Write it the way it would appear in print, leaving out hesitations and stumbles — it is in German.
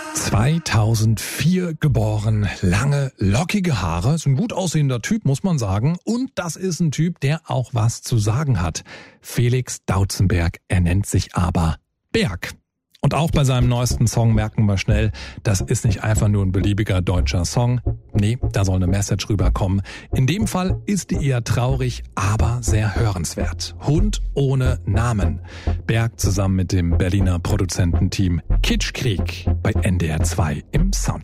2004 geboren, lange, lockige Haare, ist ein gut aussehender Typ, muss man sagen. Und das ist ein Typ, der auch was zu sagen hat. Felix Dautzenberg, er nennt sich aber Berg. Und auch bei seinem neuesten Song merken wir schnell, das ist nicht einfach nur ein beliebiger deutscher Song. Nee, da soll eine Message rüberkommen. In dem Fall ist die eher traurig, aber sehr hörenswert. Hund ohne Namen. Berg zusammen mit dem Berliner Produzententeam Kitschkrieg bei NDR 2 im Soundcheck.